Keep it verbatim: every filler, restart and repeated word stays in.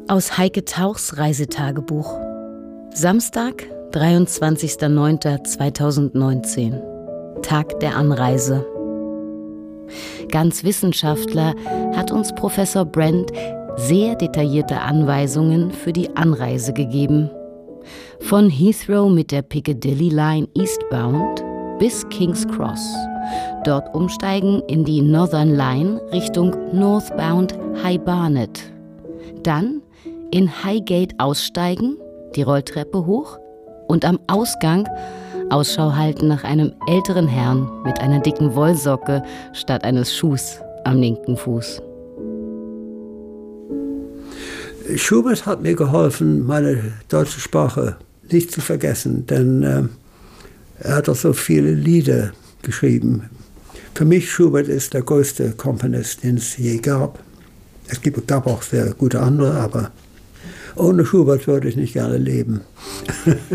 Aus Heike Tauchs Reisetagebuch. Samstag, dreiundzwanzigster neunter zweitausendneunzehn. Tag der Anreise. Ganz Wissenschaftler hat uns Professor Brent sehr detaillierte Anweisungen für die Anreise gegeben. Von Heathrow mit der Piccadilly Line eastbound bis King's Cross. Dort umsteigen in die Northern Line Richtung northbound High Barnet. Dann in Highgate aussteigen, die Rolltreppe hoch und am Ausgang Ausschau halten nach einem älteren Herrn mit einer dicken Wollsocke statt eines Schuhs am linken Fuß. Schubert hat mir geholfen, meine deutsche Sprache nicht zu vergessen, denn äh, er hat auch so viele Lieder geschrieben. Für mich Schubert ist der größte Komponist, den es je gab. Es gibt, gab auch sehr gute andere, aber ohne Schubert würde ich nicht gerne leben.